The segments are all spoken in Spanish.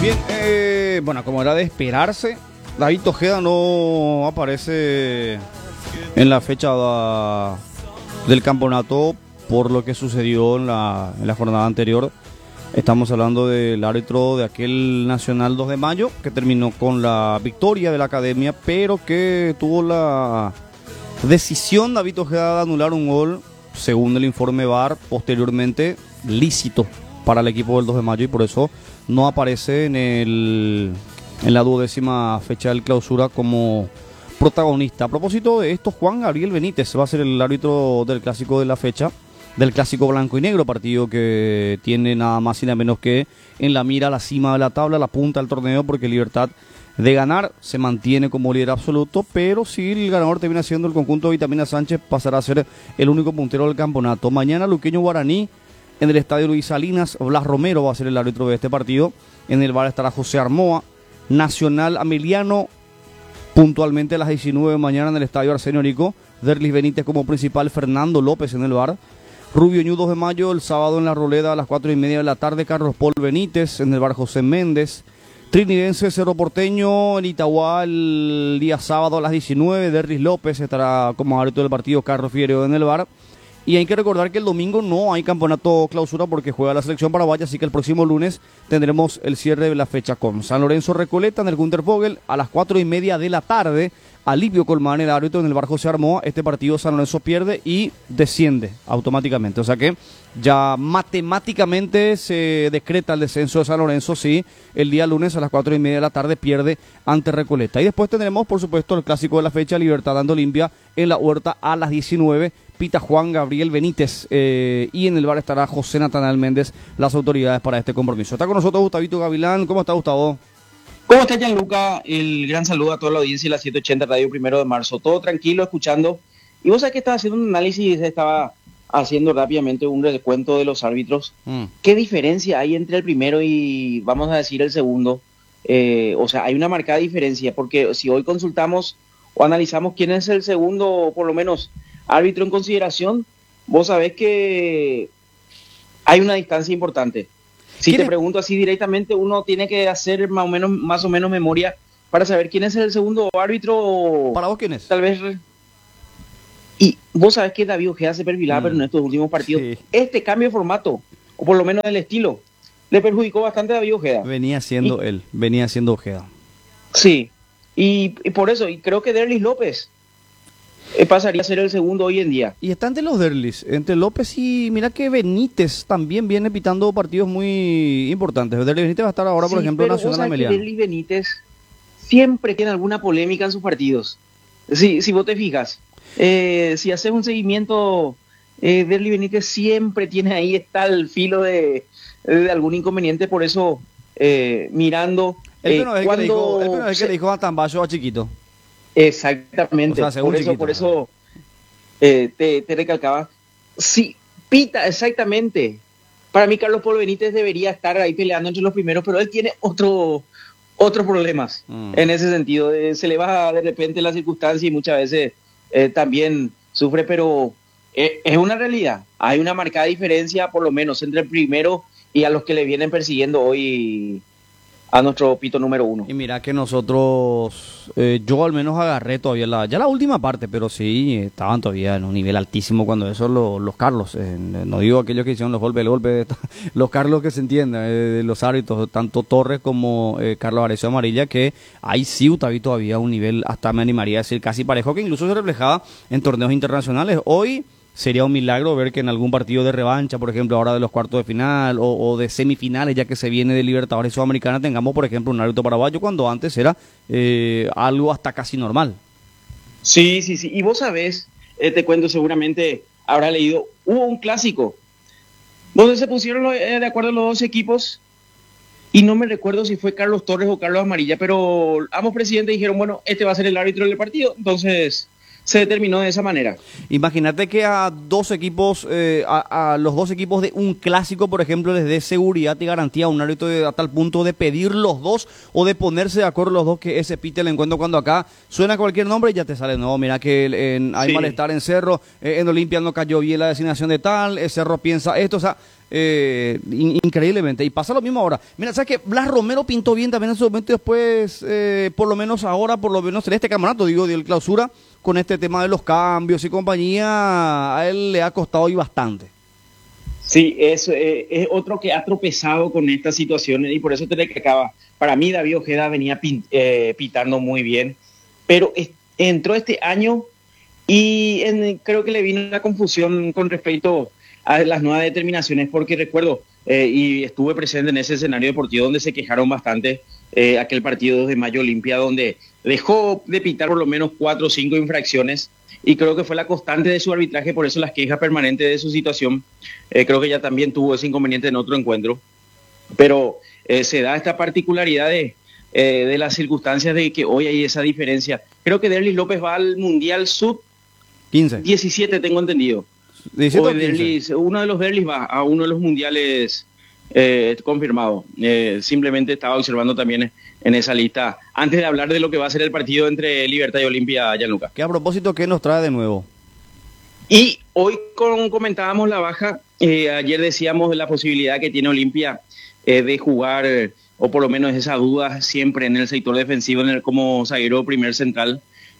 Bien, bueno, como era de esperarse, David Ojeda no aparece en la fecha del campeonato por lo que sucedió en la jornada anterior. Estamos hablando del árbitro de aquel Nacional 2 de mayo, que terminó con la victoria de la academia, pero que tuvo la decisión David Ojeda de anular un gol, según el informe VAR, posteriormente lícito para el equipo del 2 de mayo, y por eso no aparece en la 12ª fecha del clausura como protagonista. A propósito de esto, Juan Gabriel Benítez va a ser el árbitro del clásico de la fecha, del clásico blanco y negro, partido que tiene nada más y nada menos que en la mira la cima de la tabla, la punta del torneo, porque Libertad de ganar se mantiene como líder absoluto, pero si el ganador termina siendo el conjunto de Vitamina Sánchez, pasará a ser el único puntero del campeonato. Mañana Luqueño Guaraní en el estadio Luis Salinas. Blas Romero va a ser el árbitro de este partido. En el VAR estará José Armoa. Nacional Ameliano puntualmente a las 19 de mañana en el estadio Arsenio Rico. Derlis Benítez como principal, Fernando López en el VAR. Rubio Ñu 2 de mayo el sábado en la Roleda a las 4:30 de la tarde. Carlos Paul Benítez en el VAR, José Méndez. Trinidense Cerro Porteño en Itagua el día sábado a las 19. Derlis López estará como árbitro del partido. Carlos Figueroa en el VAR. Y hay que recordar que el domingo no hay campeonato clausura porque juega la selección paraguaya, así que el próximo lunes tendremos el cierre de la fecha con San Lorenzo Recoleta en el Gunter Vogel a las 4:30 de la tarde. Alivio Colmán, el árbitro en el VAR, José Armoa. Este partido San Lorenzo pierde y desciende automáticamente. O sea que ya matemáticamente se decreta el descenso de San Lorenzo si el día lunes a las 4:30 de la tarde pierde ante Recoleta. Y después tendremos, por supuesto, el clásico de la fecha, Libertad dando Olimpia en la Huerta a las 19. Pita Juan Gabriel Benítez y en el VAR estará José Natanael Méndez, las autoridades para este compromiso. Está con nosotros Gustavito Gavilán. ¿Cómo está, Gustavo? ¿Cómo está, Gianluca? El gran saludo a toda la audiencia de la 780 Radio 1 de marzo. Todo tranquilo, escuchando. Y vos sabés que estaba haciendo un análisis, estaba haciendo rápidamente un recuento de los árbitros. ¿Qué diferencia hay entre el primero y, vamos a decir, el segundo? O sea, hay una marcada diferencia, porque si hoy consultamos o analizamos quién es el segundo, o por lo menos árbitro en consideración, vos sabés que hay una distancia importante. Si te pregunto así directamente, uno tiene que hacer más o menos memoria para saber quién es el segundo árbitro. ¿Para vos quién es? Tal vez. Y vos sabés que David Ojeda se perfilaba, pero en estos últimos partidos, sí, este cambio de formato, o por lo menos el estilo, le perjudicó bastante a David Ojeda. Venía siendo Ojeda. Sí, y por eso, y creo que Derlis López pasaría a ser el segundo hoy en día. Y está entre los Derlis, entre López y mira que Benítez también viene pitando partidos muy importantes. Derlis Benítez va a estar ahora, por ejemplo, en Nacional Ameliano. Derlis Benítez siempre tiene alguna polémica en sus partidos. Si vos te fijas, si haces un seguimiento, Derlis Benítez siempre tiene ahí, está al filo de algún inconveniente, por eso mirando. El que le dijo a Tambayo a Chiquito. Exactamente, o sea, por eso te recalcaba. Sí, pita, exactamente. Para mí Carlos Paul Benítez debería estar ahí peleando entre los primeros, pero él tiene otros problemas en ese sentido. Se le va de repente la circunstancia y muchas veces también sufre, pero es una realidad. Hay una marcada diferencia, por lo menos, entre el primero y a los que le vienen persiguiendo hoy a nuestro pito número 1. Y mira que nosotros, yo al menos agarré todavía la última parte, pero sí, estaban todavía en un nivel altísimo cuando eso los Carlos, no digo aquellos que hicieron los golpes, los Carlos que se entiendan, los árbitros, tanto Torres como Carlos Arecio Amarilla, que ahí sí todavía un nivel, hasta me animaría a decir casi parejo, que incluso se reflejaba en torneos internacionales. Hoy sería un milagro ver que en algún partido de revancha, por ejemplo, ahora de los cuartos de final o de semifinales, ya que se viene de Libertadores Sudamericana, tengamos, por ejemplo, un árbitro paraguayo, cuando antes era algo hasta casi normal. Sí. Y vos sabés, te cuento, seguramente habrá leído, hubo un clásico donde se pusieron de acuerdo los dos equipos, y no me recuerdo si fue Carlos Torres o Carlos Amarilla, pero ambos presidentes dijeron, bueno, este va a ser el árbitro del partido, entonces se determinó de esa manera. Imagínate que a dos equipos, a los dos equipos de un clásico, por ejemplo, les dé seguridad y garantía a un árbitro a tal punto de pedir los dos o de ponerse de acuerdo los dos que ese pite el encuentro, cuando acá suena cualquier nombre y ya te sale, no, mira que hay malestar en Cerro, en Olimpia no cayó bien la designación de tal, Cerro piensa esto, o sea, increíblemente. Y pasa lo mismo ahora. Mira, ¿sabes qué? Blas Romero pintó bien también en su momento y después, por lo menos ahora, por lo menos en este campeonato, digo, de clausura, con este tema de los cambios y compañía, a él le ha costado y bastante. Sí, es otro que ha tropezado con estas situaciones y por eso te recalcaba. Para mí David Ojeda venía pitando muy bien, pero entró este año y creo que le vino una confusión con respecto a las nuevas determinaciones, porque recuerdo, y estuve presente en ese escenario deportivo donde se quejaron bastante, aquel partido de Mayo Olimpia, donde dejó de pitar por lo menos 4 o 5 infracciones, y creo que fue la constante de su arbitraje, por eso las quejas permanentes de su situación. Creo que ya también tuvo ese inconveniente en otro encuentro, pero se da esta particularidad de las circunstancias de que hoy hay esa diferencia. Creo que Derlis López va al Mundial Sub-15. 17, tengo entendido. 17 uno de los Derlis va a uno de los mundiales confirmado. Simplemente estaba observando también en esa lista, antes de hablar de lo que va a ser el partido entre Libertad y Olimpia, Gianluca. Que a propósito, ¿qué nos trae de nuevo? Y hoy comentábamos la baja, ayer decíamos de la posibilidad que tiene Olimpia de jugar, o por lo menos esa duda siempre en el sector defensivo, como zaguero primer central,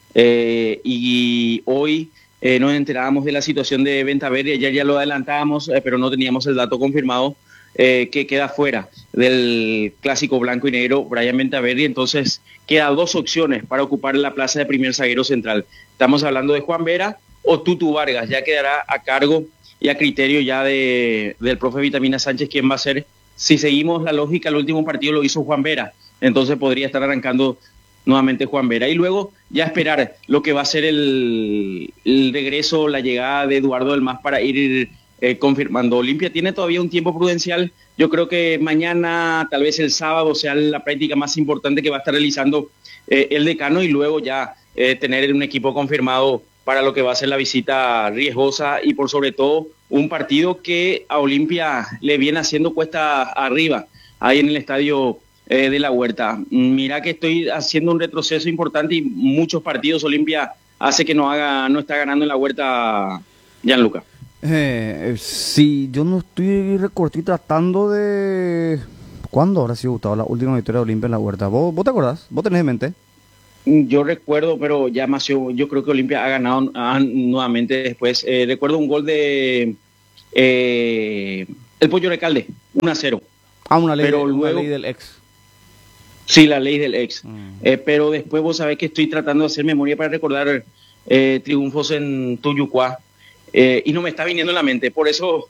y hoy nos enterábamos de la situación de Ventaverri. Ayer ya lo adelantábamos, pero no teníamos el dato confirmado, que queda fuera del clásico blanco y negro Brian Ventaverri. Entonces queda 2 opciones para ocupar la plaza de primer zaguero central. Estamos hablando de Juan Vera o Tutu Vargas. Ya quedará a cargo y a criterio ya del profe Vitamina Sánchez quién va a ser. Si seguimos la lógica, el último partido lo hizo Juan Vera, entonces podría estar arrancando nuevamente Juan Vera, y luego ya esperar lo que va a ser el regreso, la llegada de Eduardo del Mas para ir confirmando. Olimpia tiene todavía un tiempo prudencial. Yo creo que mañana, tal vez el sábado, sea la práctica más importante que va a estar realizando el decano, y luego ya tener un equipo confirmado para lo que va a ser la visita riesgosa y por sobre todo un partido que a Olimpia le viene haciendo cuesta arriba ahí en el estadio de la Huerta. Mira que estoy haciendo un retroceso importante y muchos partidos Olimpia hace que no está ganando en la Huerta, Gianluca. Sí, yo no estoy tratando de... ¿Cuándo habrá sido, Gustavo, la última victoria de Olimpia en la Huerta? ¿Vos te acordás? ¿Vos tenés en mente? Yo recuerdo, pero ya más yo creo que Olimpia ha ganado nuevamente después. Recuerdo un gol de el Pollo Recalde, 1-0. Una ley del ex. Sí, la ley del ex. Pero después vos sabés que estoy tratando de hacer memoria para recordar triunfos en Tuyucuá, y no me está viniendo en la mente. Por eso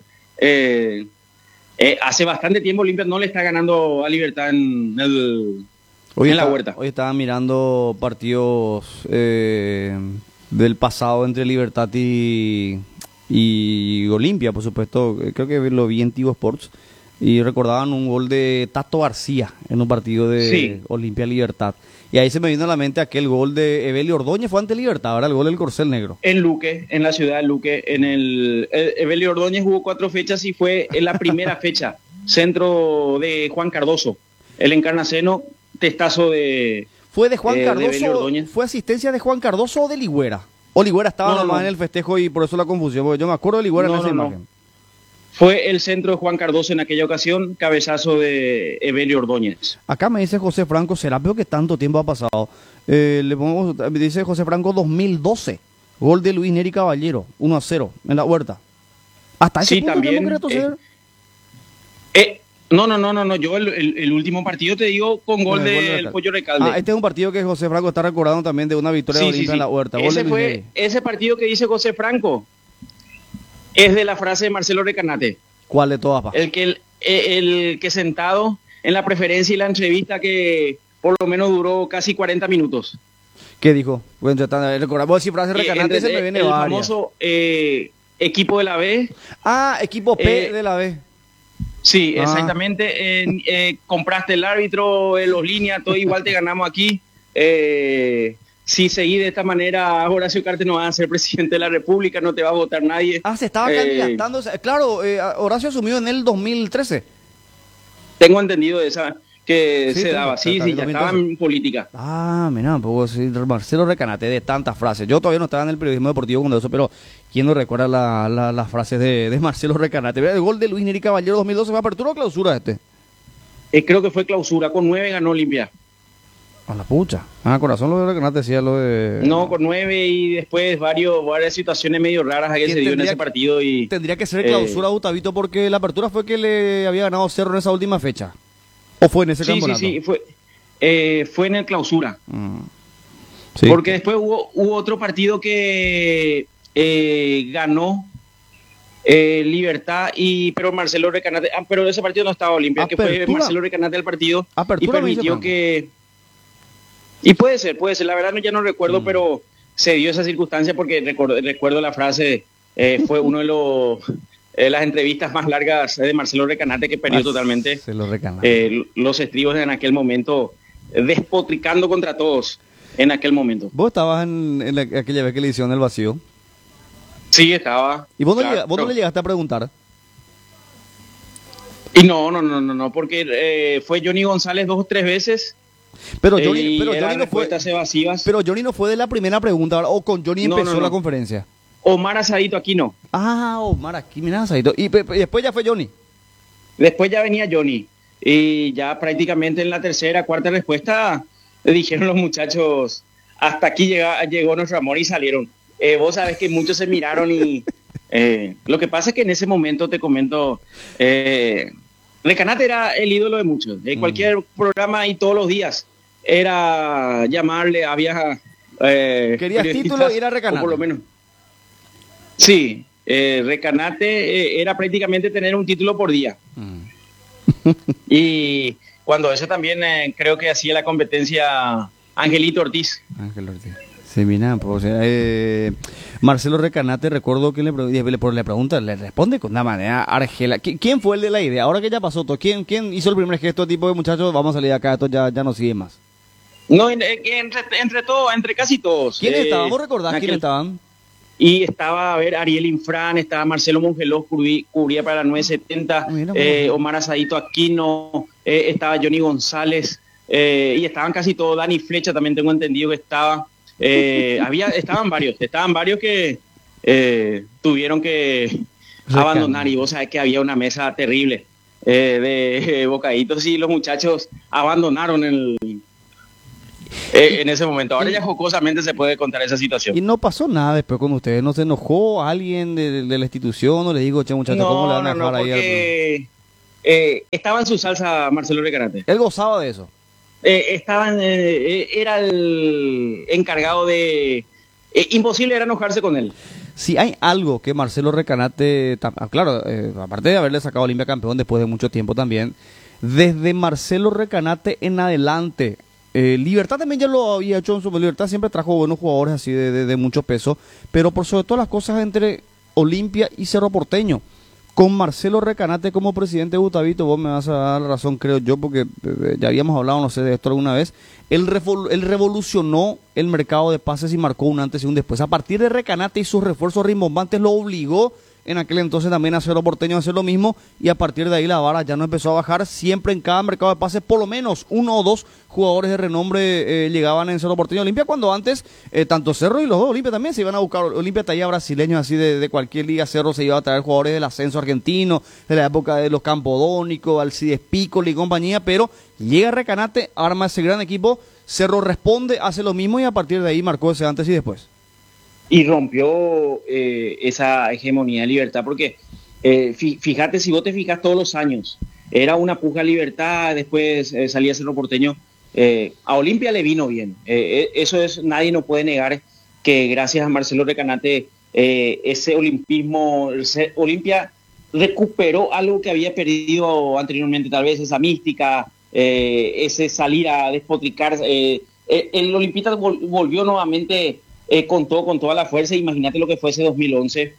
hace bastante tiempo Olimpia no le está ganando a Libertad en la Huerta. Hoy estaba mirando partidos del pasado entre Libertad y Olimpia, por supuesto. Creo que lo vi en Tigo Sports y recordaban un gol de Tato García en un partido de Olimpia Libertad. Y ahí se me vino a la mente aquel gol de Evelio Ordóñez, fue ante Libertad, ahora el gol del Corcel Negro. En Luque, en la ciudad de Luque, Evelio Ordóñez jugó 4 fechas y fue en la primera fecha, centro de Juan Cardoso, el encarnaceno, testazo de... ¿Fue de Juan Cardoso? ¿Fue asistencia de Juan Cardoso o de Ligüera? O Ligüera estaba nomás en el festejo y por eso la confusión, porque yo me acuerdo de Ligüera en esa imagen. Fue el centro de Juan Cardoso en aquella ocasión, cabezazo de Evelio Ordóñez. Acá me dice José Franco, ¿será peor que tanto tiempo ha pasado? Me dice José Franco 2012, gol de Luis Neri Caballero, 1-0 en la Huerta. Hasta ese punto también. No, yo el último partido te digo con gol del Pollo Recalde. Este es un partido que José Franco está recordando también de una victoria de Olimpia en la Huerta. Ese partido que dice José Franco es de la frase de Marcelo Recanate. ¿Cuál de todas, pa? El que sentado en la preferencia y la entrevista que por lo menos duró casi 40 minutos. ¿Qué dijo? Bueno, recordamos decir frase Recanate, se me viene el varias. Famoso equipo de la B. Equipo P de la B. Sí, exactamente. Compraste el árbitro, los líneas, todo igual te ganamos aquí. Si seguís de esta manera, Horacio Cartes no va a ser presidente de la República, no te va a votar nadie. Se estaba candidatando. Claro, Horacio asumió en el 2013. Tengo entendido de esa. que Sí, se daba. Sí, está sí, bien, ya estaba 2012. en política. Ah, mira, pues sí, Marcelo Recanate, de tantas frases. Yo todavía no estaba en el periodismo deportivo cuando eso, pero ¿quién no recuerda las frases de Marcelo Recanate? Mira, el gol de Luis Neri Caballero 2012, ¿fue apertura o clausura este? Creo que fue clausura, con 9 ganó Olimpia. A la pucha. Ah, corazón, lo de Recanate decía lo de... No, con 9 y después varias situaciones medio raras que ¿Quién se dio en tendría ese partido. Y Tendría que ser clausura, Gustavito, porque la apertura fue que le había ganado Cerro en esa última fecha. ¿O fue en ese sí, campeonato? sí, fue en el clausura. Sí. Porque después hubo otro partido que ganó Libertad, pero Marcelo Recanate, pero ese partido no estaba Olimpia, que fue Apertura. Marcelo Recanate el partido y Apertura, me permitió dice que... Y puede ser, la verdad ya no recuerdo, pero se dio esa circunstancia porque recuerdo la frase, fue uno de las entrevistas más largas de Marcelo Recanate, que perdió totalmente los estribos en aquel momento, despotricando contra todos en aquel momento. ¿Vos estabas en aquella vez que le hicieron el vacío? Sí, estaba. ¿Y vos no le llegaste a preguntar? Y no, porque fue Johnny González 2 o 3 veces. Pero Johnny no fue. Evasivas. Pero Johnny no fue de la primera pregunta, ¿verdad? O con Johnny empezó la conferencia. Omar Asadito aquí no. Ah, Omar aquí, mira Asadito. Y después ya fue Johnny. Después ya venía Johnny. Y ya prácticamente en la tercera, cuarta respuesta, le dijeron los muchachos, hasta aquí llegó nuestro amor y salieron. Vos sabés que muchos se miraron y lo que pasa es que en ese momento, te comento, Recanate era el ídolo de muchos. Cualquier programa y todos los días era llamarle, había... querías título y era Recanate. Por lo menos. Sí, Recanate era prácticamente tener un título por día. Y cuando eso también creo que hacía la competencia Angelito Ortiz. Ángel Ortiz. Sí, mira, pues, Marcelo Recanate, recuerdo que le pregunta, le responde con una manera argela. ¿Quién fue el de la idea? Ahora que ya pasó todo, ¿quién hizo el primer gesto tipo de muchachos? Vamos a salir de acá, esto ya no sigue más. No, entre casi todos. ¿Quiénes estaban? ¿Vos recordás quiénes estaban? Y estaba, a ver, Ariel Infran, estaba Marcelo Mongelós, cubría para la 970, Omar Asadito Aquino, estaba Johnny González, y estaban casi todos, Dani Flecha también tengo entendido que estaba. Estaban varios que tuvieron que abandonar, y vos sabés que había una mesa terrible de bocaditos y los muchachos abandonaron en ese momento. Ahora ya jocosamente se puede contar esa situación. Y no pasó nada después con ustedes, ¿no se enojó alguien de la institución? ¿No le digo, che muchachos, cómo le van a dejar ahí? Porque estaba en su salsa Marcelo Recanate. Él gozaba de eso. Era el encargado de... imposible era enojarse con él. Si hay algo que Marcelo Recanate, claro, aparte de haberle sacado a Olimpia campeón después de mucho tiempo también, desde Marcelo Recanate en adelante, Libertad también ya lo había hecho en su... Libertad siempre trajo buenos jugadores así de mucho peso, pero por sobre todo las cosas entre Olimpia y Cerro Porteño. Con Marcelo Recanate como presidente, Gustavito, vos me vas a dar razón, creo yo, porque ya habíamos hablado, no sé, de esto alguna vez. Él revolucionó el mercado de pases y marcó un antes y un después. A partir de Recanate y sus refuerzos rimbombantes lo obligó en aquel entonces también a Cerro Porteño a hacer lo mismo, y a partir de ahí la vara ya no empezó a bajar. Siempre en cada mercado de pases por lo menos 1 o 2 jugadores de renombre llegaban en Cerro Porteño Olimpia, cuando antes tanto Cerro y los dos Olimpia también se iban a buscar. Olimpia traía brasileños así de cualquier liga, Cerro se iba a traer jugadores del ascenso argentino, de la época de los Campodónicos, Alcides Piccoli y compañía, pero llega Recanate, arma ese gran equipo, Cerro responde, hace lo mismo y a partir de ahí marcó ese antes y después. Y rompió esa hegemonía de Libertad, porque fíjate, si vos te fijas todos los años, era una puja Libertad, después salía Cerro Porteño. A Olimpia le vino bien, nadie no puede negar que gracias a Marcelo Recanate ese olimpismo, Olimpia recuperó algo que había perdido anteriormente, tal vez esa mística, ese salir a despotricar. El Olimpista volvió nuevamente con toda la fuerza. Imagínate lo que fue ese 2011.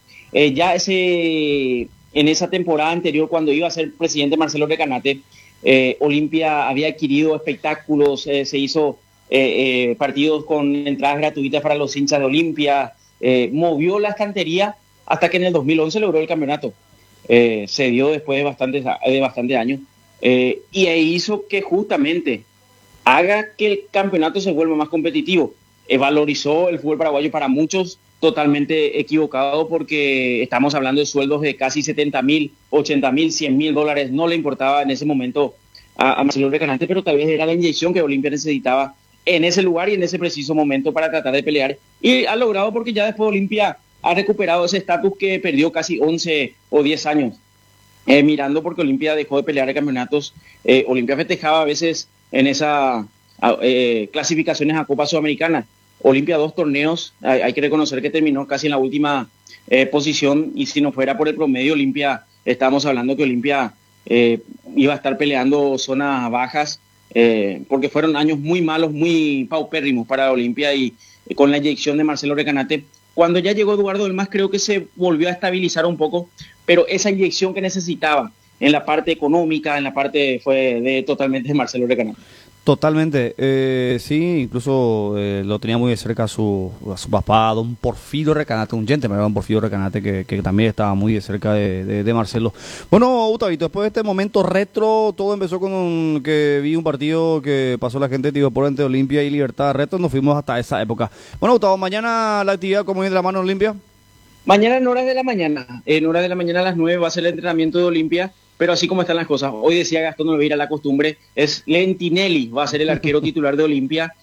En esa temporada anterior, cuando iba a ser presidente Marcelo Recanate, Olimpia había adquirido espectáculos, se hizo partidos con entradas gratuitas para los hinchas de Olimpia, movió la estantería hasta que en el 2011 logró el campeonato. Se dio después de bastantes años. y hizo que justamente haga que el campeonato se vuelva más competitivo. Valorizó el fútbol paraguayo para muchos totalmente equivocado, porque estamos hablando de sueldos de casi 70.000, 80.000, 100.000 dólares. No le importaba en ese momento a Marcelo Recanate, pero tal vez era la inyección que Olimpia necesitaba en ese lugar y en ese preciso momento para tratar de pelear. Y ha logrado, porque ya después Olimpia ha recuperado ese estatus que perdió casi 11 o 10 años. Mirando, porque Olimpia dejó de pelear en campeonatos. Olimpia festejaba a veces en esas clasificaciones a Copa Sudamericana. Olimpia 2 torneos, hay que reconocer que terminó casi en la última posición, y si no fuera por el promedio, Olimpia, estábamos hablando que Olimpia iba a estar peleando zonas bajas, porque fueron años muy malos, muy paupérrimos para Olimpia, y con la inyección de Marcelo Recanate, cuando ya llegó Eduardo Delmas, creo que se volvió a estabilizar un poco, pero esa inyección que necesitaba en la parte económica, en la parte fue totalmente de Marcelo Recanate. Totalmente, sí, incluso lo tenía muy de cerca a su papá, don Porfirio Recanate, un gentleman, don Porfirio Recanate, que también estaba muy de cerca de Marcelo. Bueno, Gustavito, después de este momento retro, todo empezó con que vi un partido que pasó la gente de Tigopor entre Olimpia y Libertad Retro, nos fuimos hasta esa época. Bueno, Gustavo, mañana la actividad, ¿cómo viene de la mano Olimpia? Mañana en horas de la mañana, a las 9 va a ser el entrenamiento de Olimpia. Pero así como están las cosas, hoy decía Gastón, no voy a ir a la costumbre, es Lentinelli, va a ser el arquero titular de Olimpia,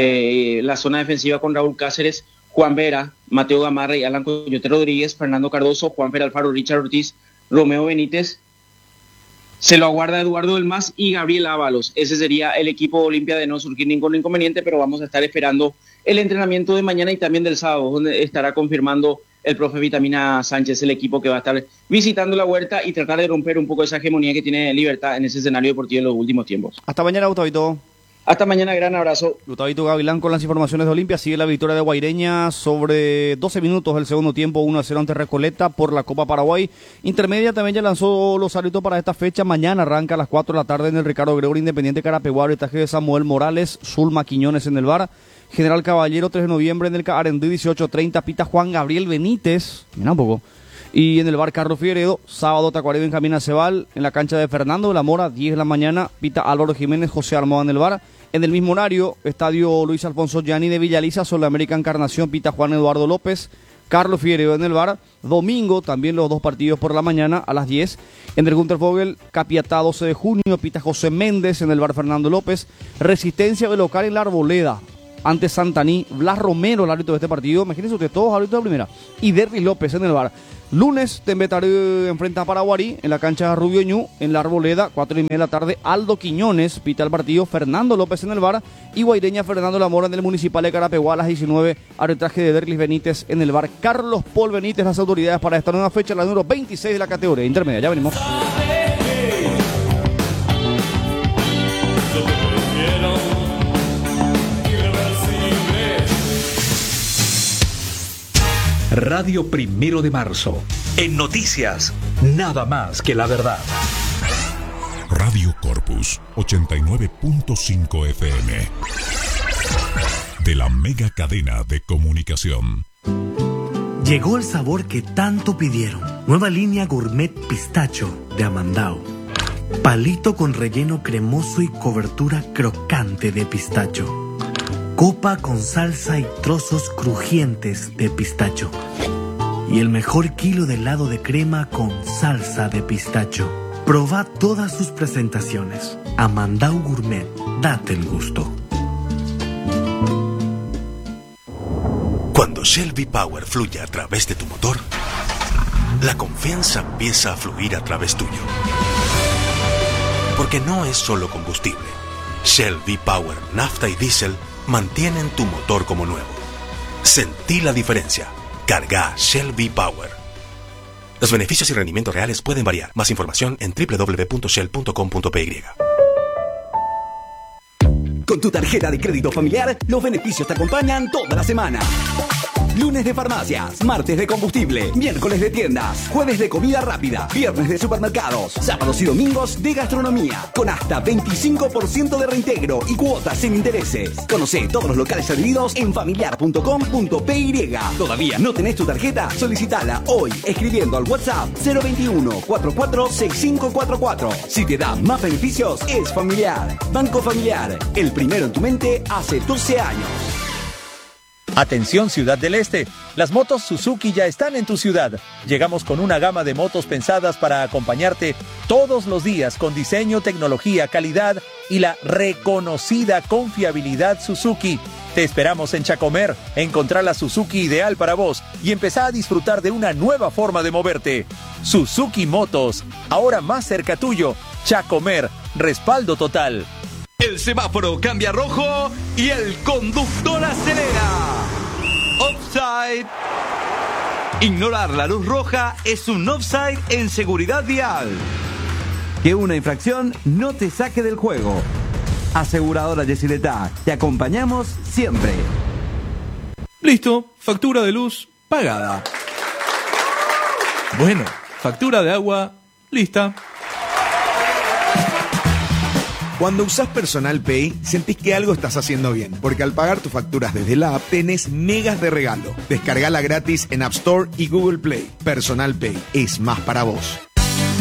la zona defensiva con Raúl Cáceres, Juan Vera, Mateo Gamarra y Alan Coyote Rodríguez, Fernando Cardoso, Juan Fer Alfaro, Richard Ortiz, Romeo Benítez. Se lo aguarda Eduardo Delmas y Gabriel Ábalos. Ese sería el equipo de Olimpia, de no surgir ningún inconveniente, pero vamos a estar esperando el entrenamiento de mañana y también del sábado, donde estará confirmando el profe Vitamina Sánchez, el equipo que va a estar visitando la Huerta y tratar de romper un poco esa hegemonía que tiene Libertad en ese escenario deportivo en los últimos tiempos. Hasta mañana, Gustavito. Hasta mañana, gran abrazo. Gustavito Gavilán con las informaciones de Olimpia. Sigue la victoria de Guaireña sobre 12 minutos del segundo tiempo, 1-0 ante Recoleta por la Copa Paraguay. Intermedia también ya lanzó los árbitros para esta fecha. Mañana arranca a las 4 de la tarde en el Ricardo Gregorio Independiente Carapeguá, arbitraje de Samuel Morales, Zulma Quiñones en el VAR. General Caballero, 3 de noviembre en el Arendí, 18:30, pita Juan Gabriel Benítez, mira un poco, y en el bar Carlos Figueredo, sábado Tacuarí Benjamín Acebal, en la cancha de Fernando de la Mora, 10 de la mañana, pita Álvaro Jiménez, José Armada en el bar. En el mismo horario, estadio Luis Alfonso Gianni de Villaliza, Sudamérica Encarnación, pita Juan Eduardo López, Carlos Figueredo en el bar. Domingo, también los dos partidos por la mañana a las 10. En el Gunter Vogel, Capiatá, 12 de junio, pita José Méndez en el bar Fernando López. Resistencia de local en la Arboleda, ante Santaní, Blas Romero, el árbitro de este partido. Imagínense ustedes, todos árbitros de primera. Y Derry López en el bar. Lunes, Tembetario enfrenta a Paraguarí en la cancha de Rubio Ñu, en la Arboleda, 4:30 de la tarde. Aldo Quiñones pita el partido, Fernando López en el bar. Y Guaireña Fernando Lamora en el Municipal de Carapeguá a las 19. Arbitraje de Derlis Benítez en el bar. Carlos Paul Benítez, las autoridades para esta nueva fecha, la número 26 de la categoría intermedia. Ya venimos. Radio Primero de Marzo. En noticias, nada más que la verdad. Radio Corpus 89.5 FM. De la mega cadena de comunicación. Llegó el sabor que tanto pidieron. Nueva línea Gourmet Pistacho de Amandao. Palito con relleno cremoso y cobertura crocante de pistacho. Copa con salsa y trozos crujientes de pistacho. Y el mejor kilo de helado de crema con salsa de pistacho. Proba todas sus presentaciones. Amandao Gourmet, date el gusto. Cuando Shell V-Power fluye a través de tu motor, la confianza empieza a fluir a través tuyo. Porque no es solo combustible. Shell V-Power, nafta y diésel mantienen tu motor como nuevo. Sentí la diferencia. Carga Shell V-Power. Los beneficios y rendimientos reales pueden variar. Más información en www.shell.com.py. Con tu tarjeta de crédito familiar, los beneficios te acompañan toda la semana. Lunes de farmacias, martes de combustible, miércoles de tiendas, jueves de comida rápida, viernes de supermercados, sábados y domingos de gastronomía, con hasta 25% de reintegro y cuotas sin intereses. Conoce todos los locales servidos en familiar.com.py. ¿Todavía no tenés tu tarjeta? Solicitala hoy escribiendo al WhatsApp 021 44 6544. Si te da más beneficios, es Familiar. Banco Familiar, el primero en tu mente hace 12 años. Atención Ciudad del Este, las motos Suzuki ya están en tu ciudad. Llegamos con una gama de motos pensadas para acompañarte todos los días con diseño, tecnología, calidad y la reconocida confiabilidad Suzuki. Te esperamos en Chacomer, encontrar la Suzuki ideal para vos y empezar a disfrutar de una nueva forma de moverte. Suzuki Motos, ahora más cerca tuyo. Chacomer, respaldo total. El semáforo cambia a rojo y el conductor acelera. Offside. Ignorar la luz roja es un offside en seguridad vial. Que una infracción no te saque del juego. Aseguradora Yesileta, te acompañamos siempre. Listo, factura de luz pagada. Bueno, factura de agua lista. Cuando usás Personal Pay, sentís que algo estás haciendo bien, porque al pagar tus facturas desde la app, tenés megas de regalo. Descargala gratis en App Store y Google Play. Personal Pay es más para vos.